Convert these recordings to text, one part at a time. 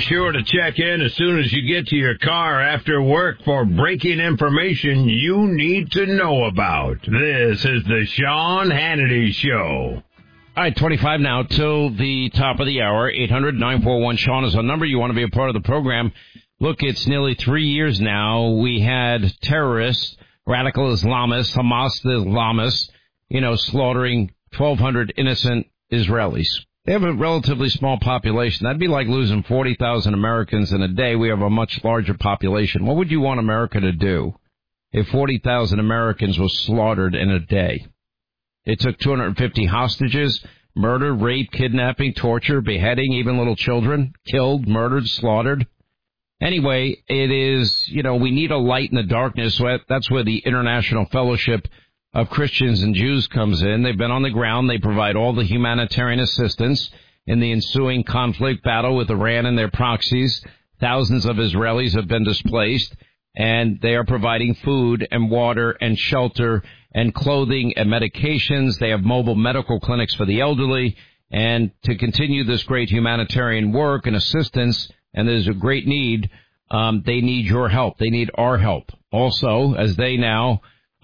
sure to check in as soon as you get to your car after work for breaking information you need to know about. This is the Sean Hannity Show. All right, 25 now till the top of the hour. 800-941-SEAN is our number. You want to be a part of the program. Look, it's nearly 3 years now. We had terrorists, radical Islamists, Hamas the Islamists, slaughtering 1,200 innocent Israelis. They have a relatively small population. That'd be like losing 40,000 Americans in a day. We have a much larger population. What would you want America to do if 40,000 Americans were slaughtered in a day? They took 250 hostages, murder, rape, kidnapping, torture, beheading, even little children, killed, murdered, slaughtered. Anyway, it is, we need a light in the darkness. So that's where the International Fellowship of Christians and Jews comes in. They've been on the ground. They provide all the humanitarian assistance in the ensuing conflict battle with Iran and their proxies. Thousands of Israelis have been displaced, and they are providing food and water and shelter and clothing and medications. They have mobile medical clinics for the elderly. And to continue this great humanitarian work and assistance, and there's a great need, they need your help. They need our help. Also, as they now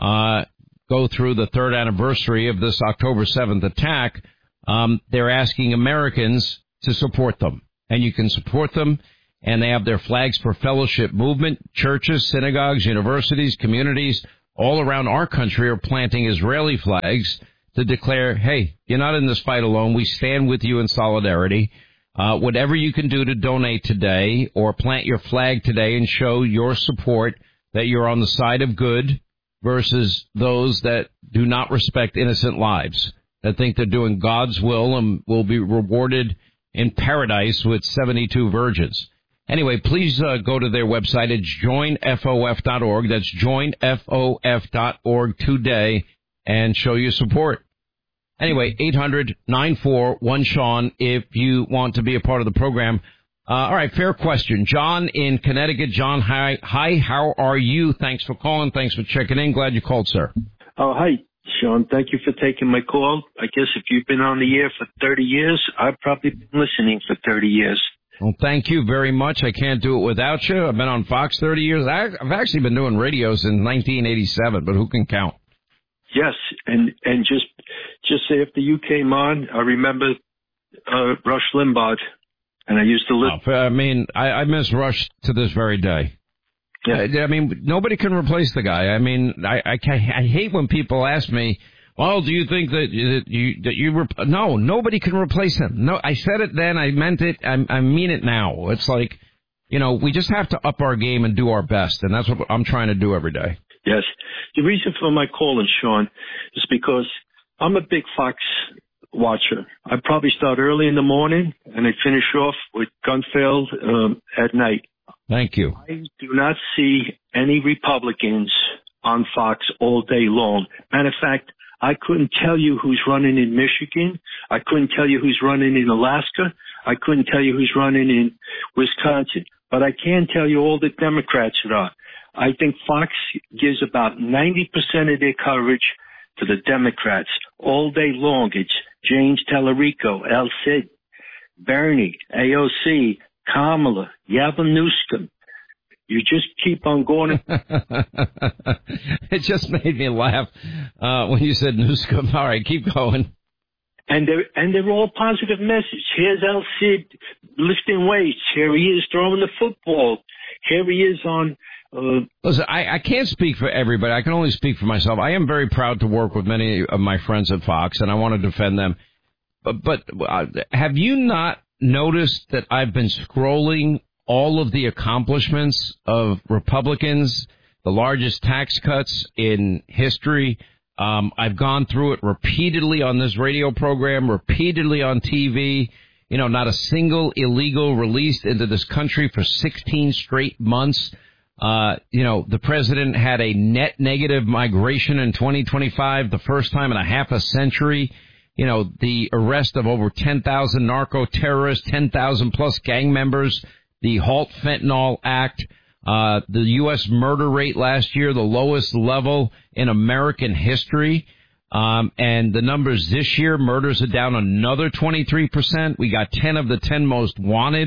go through the third anniversary of this October 7th attack, they're asking Americans to support them. And you can support them, and they have their Flags for Fellowship movement. Churches, synagogues, universities, communities all around our country are planting Israeli flags to declare, hey, you're not in this fight alone. We stand with you in solidarity. Whatever you can do to donate today or plant your flag today and show your support that you're on the side of good versus those that do not respect innocent lives, that think they're doing God's will and will be rewarded in paradise with 72 virgins. Anyway, please go to their website. It's joinfof.org. That's joinfof.org today and show your support. Anyway, 800-941-SEAN if you want to be a part of the program. All right, fair question. John in Connecticut. John, hi, how are you? Thanks for calling. Thanks for checking in. Glad you called, sir. Oh, hi, Sean. Thank you for taking my call. I guess if you've been on the air for 30 years, I've probably been listening for 30 years. Well, thank you very much. I can't do it without you. I've been on Fox 30 years. I've actually been doing radio since 1987, but who can count? Yes, and just after you came on, I remember Rush Limbaugh, and I used to listen. I miss Rush to this very day. Yeah. I mean, nobody can replace the guy. I mean, I hate when people ask me, well, do you think no, nobody can replace him. No, I said it then. I meant it. I mean it now. It's like, we just have to up our game and do our best. And that's what I'm trying to do every day. Yes. The reason for my calling, Sean, is because I'm a big Fox watcher. I probably start early in the morning and I finish off with Gunfeld at night. Thank you. I do not see any Republicans on Fox all day long. Matter of fact, I couldn't tell you who's running in Michigan. I couldn't tell you who's running in Alaska. I couldn't tell you who's running in Wisconsin. But I can tell you all the Democrats that are. I think Fox gives about 90% of their coverage to the Democrats all day long. It's James Tallarico, El Cid, Bernie, AOC, Kamala, Yavin Newsom. You just keep on going. It just made me laugh when you said Newsom. All right, keep going. And they're all positive message. Here's El Cid lifting weights. Here he is throwing the football. Here he is on. Listen, I can't speak for everybody. I can only speak for myself. I am very proud to work with many of my friends at Fox, and I want to defend them. But have you not noticed that I've been scrolling all of the accomplishments of Republicans, the largest tax cuts in history? I've gone through it repeatedly on this radio program, repeatedly on TV. Not a single illegal released into this country for 16 straight months. The president had a net negative migration in 2025, the first time in a half a century. The arrest of over 10,000 narco-terrorists, 10,000 plus gang members, the Halt Fentanyl Act, the U.S. murder rate last year, the lowest level in American history. And the numbers this year, murders are down another 23%. We got 10 of the 10 most wanted.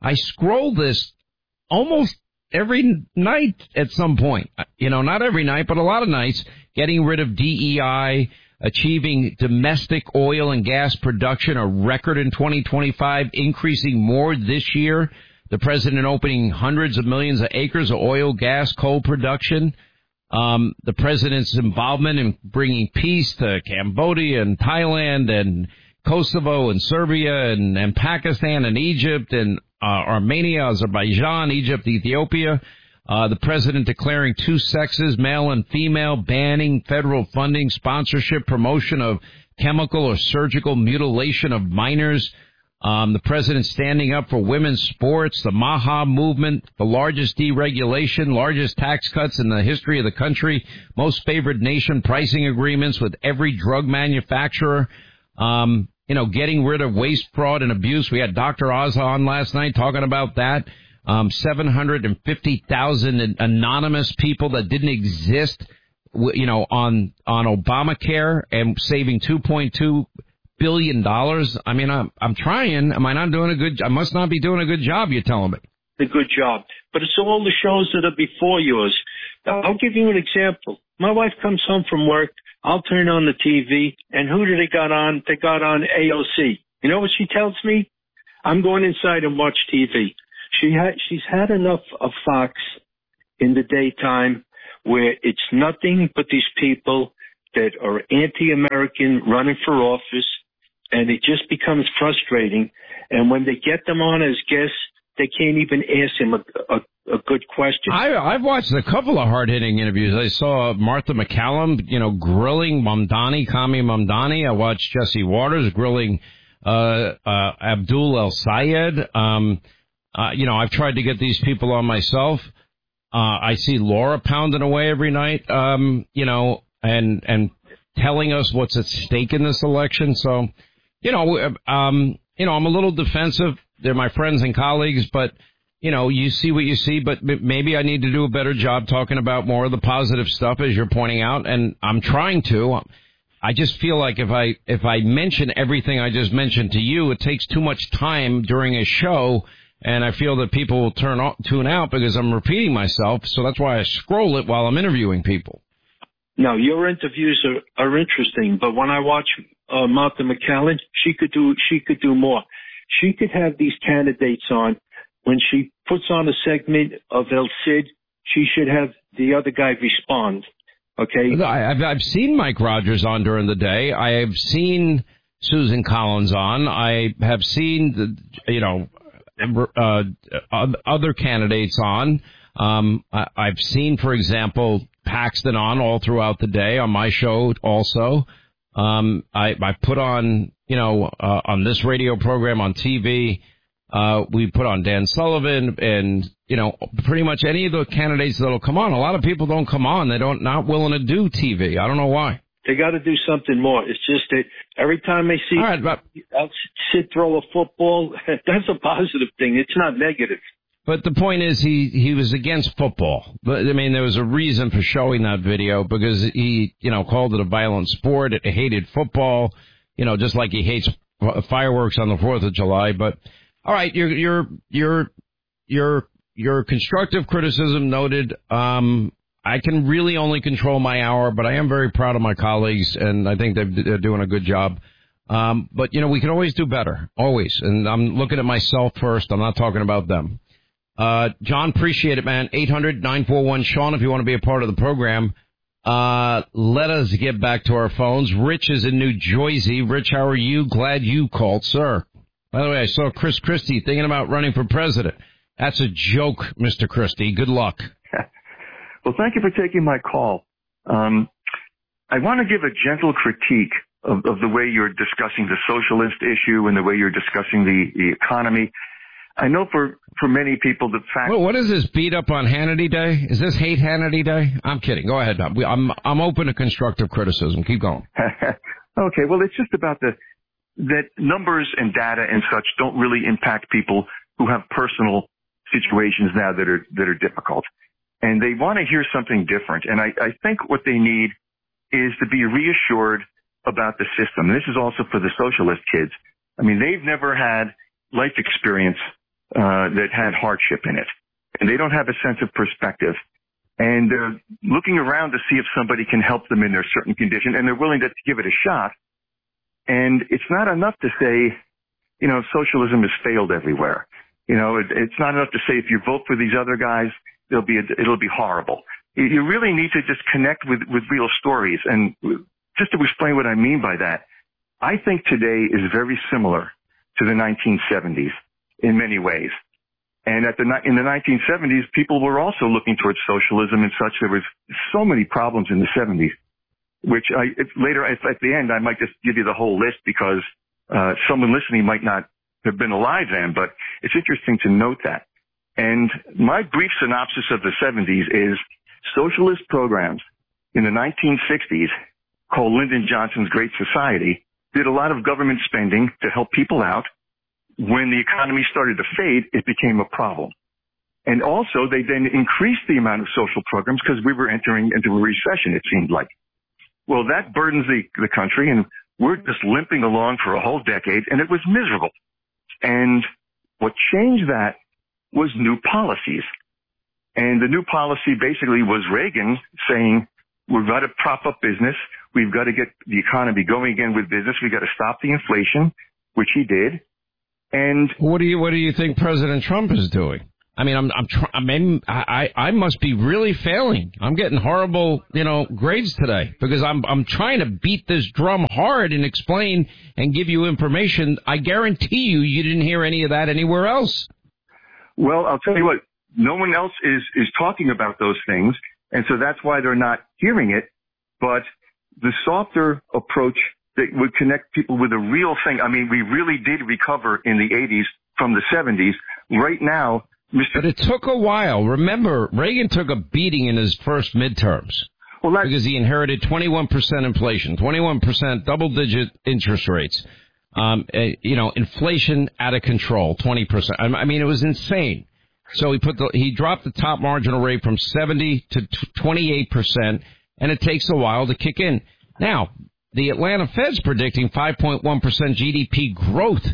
I scroll this almost every night at some point. Not every night, but a lot of nights, getting rid of DEI, achieving domestic oil and gas production, a record in 2025, increasing more this year. The president opening hundreds of millions of acres of oil, gas, coal production. The president's involvement in bringing peace to Cambodia and Thailand and Kosovo and Serbia and Pakistan and Egypt and Armenia, Azerbaijan, Egypt, Ethiopia. The president declaring two sexes, male and female, banning federal funding, sponsorship, promotion of chemical or surgical mutilation of minors. The president standing up for women's sports, the MAHA movement, the largest deregulation, largest tax cuts in the history of the country, most favored nation pricing agreements with every drug manufacturer, getting rid of waste, fraud, and abuse. We had Dr. Oz on last night talking about that. 750,000 anonymous people that didn't exist, on Obamacare, and saving $2.2 billion. I mean, I'm trying. Am I not doing a good? I must not be doing a good job. You're telling me. A good job, but it's all the shows that are before yours. I'll give you an example. My wife comes home from work. I'll turn on the TV, and who do they got on? They got on AOC. You know what she tells me? I'm going inside and watch TV. She's had enough of Fox in the daytime where it's nothing but these people that are anti-American running for office, and it just becomes frustrating. And when they get them on as guests, they can't even ask him a good question. I've watched a couple of hard-hitting interviews. I saw Martha McCallum, grilling Mamdani, Kami Mamdani. I watched Jesse Waters grilling Abdul El Sayed. I've tried to get these people on myself. I see Laura pounding away every night, and telling us what's at stake in this election. So, I'm a little defensive. They're my friends and colleagues, but, you see what you see. But maybe I need to do a better job talking about more of the positive stuff, as you're pointing out, and I'm trying to. I just feel like if I mention everything I just mentioned to you, it takes too much time during a show. And I feel that people will tune out because I'm repeating myself. So that's why I scroll it while I'm interviewing people. No, your interviews are interesting, but when I watch Martha McCallum, she could do more. She could have these candidates on. When she puts on a segment of El Cid, she should have the other guy respond. Okay. I've seen Mike Rogers on during the day. I have seen Susan Collins on. I have seen other candidates on. I've seen, for example, Paxton on all throughout the day on my show also. I put on, on this radio program on TV, we put on Dan Sullivan and, pretty much any of the candidates that'll come on. A lot of people don't come on. They're not willing to do TV. I don't know why. They got to do something more. It's just that every time I see Sid throw a football, that's a positive thing. It's not negative. But the point is he was against football. But I mean, there was a reason for showing that video because he, called it a violent sport. It hated football, just like he hates fireworks on the 4th of July. But all right, your constructive criticism noted. I can really only control my hour, but I am very proud of my colleagues, and I think they're doing a good job. But, we can always do better, always. And I'm looking at myself first. I'm not talking about them. John, appreciate it, man. 800-941-SEAN if you want to be a part of the program. Let us get back to our phones. Rich is in New Jersey. Rich, how are you? Glad you called, sir. By the way, I saw Chris Christie thinking about running for president. That's a joke, Mr. Christie. Good luck. Well, thank you for taking my call. I want to give a gentle critique of the way you're discussing the socialist issue and the way you're discussing the economy. I know for many people the fact... Well, what is this, beat up on Hannity Day? Is this hate Hannity Day? I'm kidding. Go ahead. I'm open to constructive criticism. Keep going. Okay, well, it's just about that numbers and data and such don't really impact people who have personal situations now that are difficult. And they want to hear something different. And I think what they need is to be reassured about the system. And this is also for the socialist kids. I mean, they've never had life experience that had hardship in it. And they don't have a sense of perspective. And they're looking around to see if somebody can help them in their certain condition, and they're willing to give it a shot. And it's not enough to say, socialism has failed everywhere. It's not enough to say if you vote for these other guys, it'll be horrible. You really need to just connect with real stories. And just to explain what I mean by that, I think today is very similar to the 1970s in many ways. And in the 1970s, people were also looking towards socialism and such. There was so many problems in the 70s, which later at the end, I might just give you the whole list because someone listening might not have been alive then, but it's interesting to note that. And my brief synopsis of the 70s is socialist programs in the 1960s, called Lyndon Johnson's Great Society, did a lot of government spending to help people out. When the economy started to fade, it became a problem. And also, they then increased the amount of social programs because we were entering into a recession, it seemed like. Well, that burdens the country, and we're just limping along for a whole decade, and it was miserable. And what changed that was new policies. And the new policy basically was Reagan saying, we've got to prop up business. We've got to get the economy going again with business. We've got to stop the inflation, which he did. And what do you think President Trump is doing? I mean, I must be really failing. I'm getting horrible, grades today because I'm trying to beat this drum hard and explain and give you information. I guarantee you didn't hear any of that anywhere else. Well, I'll tell you what, no one else is talking about those things. And so that's why they're not hearing it. But the softer approach that would connect people with a real thing. I mean, we really did recover in the 80s from the 70s. Right now, But it took a while. Remember, Reagan took a beating in his first midterms because he inherited 21% inflation, 21% double-digit interest rates. Inflation out of control, 20%. I mean, it was insane. So he dropped the top marginal rate from 70 to 28%, and it takes a while to kick in. Now, the Atlanta Fed's predicting 5.1% GDP growth.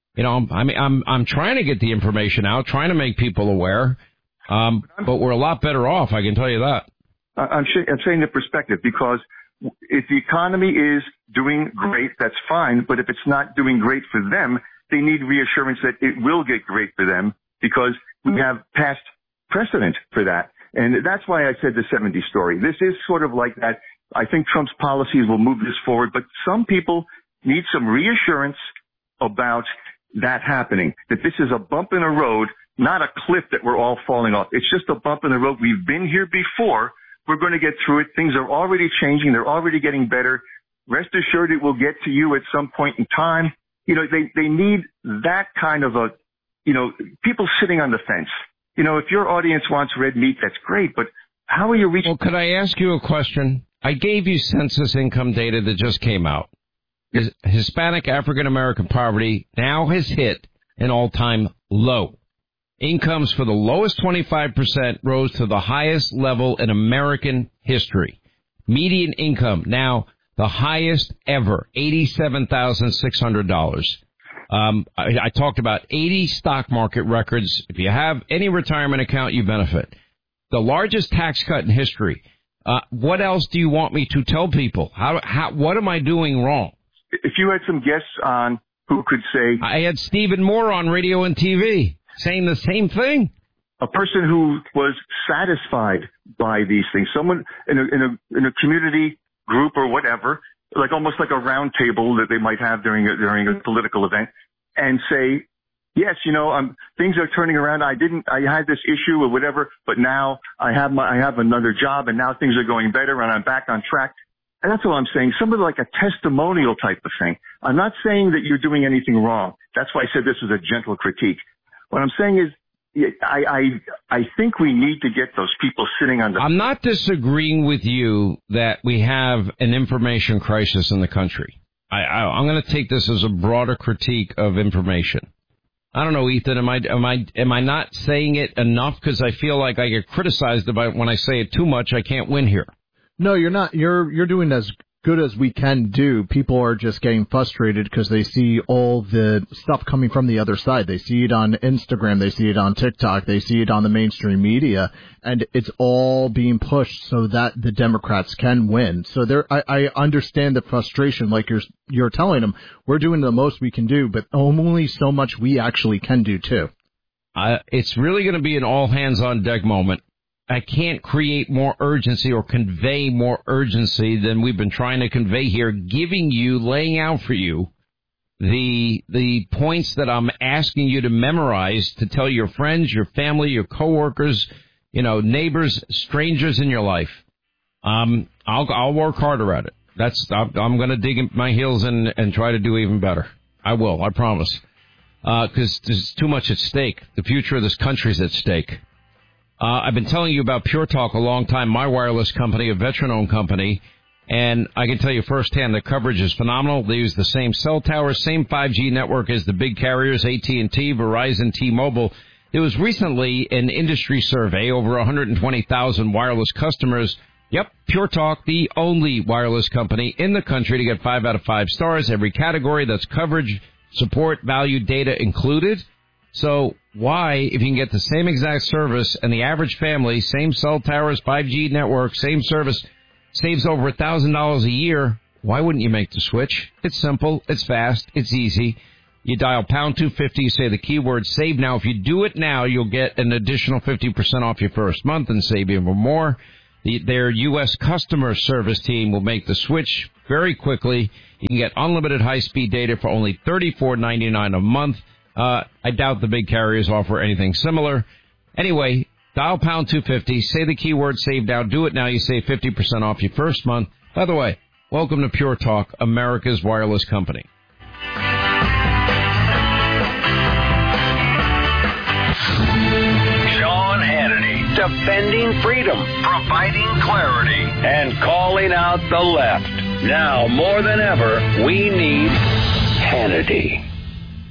I'm trying to get the information out, trying to make people aware, but we're a lot better off, I can tell you that. I'm saying the perspective, because if the economy is doing great, that's fine, but if it's not doing great for them, they need reassurance that it will get great for them, because we have past precedent for that. And that's why I said the 70s story. This is sort of like that. I think Trump's policies will move this forward, but some people need some reassurance about that happening, that this is a bump in the road, not a cliff that we're all falling off. It's just a bump in the road. We've been here before. We're going to get through it. Things are already changing. They're already getting better. Rest assured it will get to you at some point in time. They need that kind of people sitting on the fence. If your audience wants red meat, that's great, but how are you reaching? Well, could I ask you a question? I gave you census income data that just came out. Hispanic African-American poverty now has hit an all-time low. Incomes for the lowest 25% rose to the highest level in American history. Median income now the highest ever, $87,600. I talked about 80 stock market records. If you have any retirement account, you benefit. The largest tax cut in history. What else do you want me to tell people? What am I doing wrong? If you had some guests on who could say... I had Stephen Moore on radio and TV saying the same thing. A person who was satisfied by these things, someone in a community group or whatever, like almost like a round table that they might have during a political event, and say, yes, things are turning around. I had this issue or whatever, but now I have another job, and now things are going better, and I'm back on track. And that's all I'm saying. Somebody like a testimonial type of thing. I'm not saying that you're doing anything wrong. That's why I said this was a gentle critique. What I'm saying is, I think we need to get those people sitting on the... I'm not disagreeing with you that we have an information crisis in the country. I'm going to take this as a broader critique of information. I don't know, Ethan, am I not saying it enough? Because I feel like I get criticized about when I say it too much, I can't win here. No, you're not. You're doing as good as we can do, people are just getting frustrated because they see all the stuff coming from the other side. They see it on Instagram, they see it on TikTok, they see it on the mainstream media, and it's all being pushed so that the Democrats can win. So I understand the frustration, like you're telling them, we're doing the most we can do, but only so much we actually can do too. It's really going to be an all-hands-on-deck moment. I can't create more urgency or convey more urgency than we've been trying to convey here, laying out for you the points that I'm asking you to memorize to tell your friends, your family, your coworkers, neighbors, strangers in your life. I'll work harder at it. I'm going to dig my heels in and try to do even better. I will, I promise. Because there's too much at stake. The future of this country is at stake. I've been telling you about Pure Talk a long time, my wireless company, a veteran-owned company, and I can tell you firsthand the coverage is phenomenal. They use the same cell towers, same 5G network as the big carriers, AT&T, Verizon, T-Mobile. There was recently an industry survey, over 120,000 wireless customers. Yep, Pure Talk, the only wireless company in the country to get 5 out of 5 stars, every category. That's coverage, support, value, data included. So why, if you can get the same exact service and the average family, same cell towers, 5G network, same service, saves over $1,000 a year, why wouldn't you make the switch? It's simple, it's fast, it's easy. You dial pound 250, you say the keyword save now. If you do it now, you'll get an additional 50% off your first month and save even more. Their U.S. customer service team will make the switch very quickly. You can get unlimited high-speed data for only $34.99 a month. I doubt the big carriers offer anything similar. Anyway, dial pound 250, say the keyword save now, do it now, you save 50% off your first month. By the way, welcome to Pure Talk, America's wireless company. Sean Hannity, defending freedom, providing clarity, and calling out the left. Now, more than ever, we need Hannity.